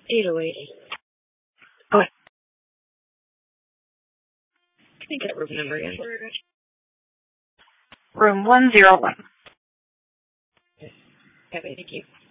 808. Okay. Can you get room number again? Room 101. Okay, thank you.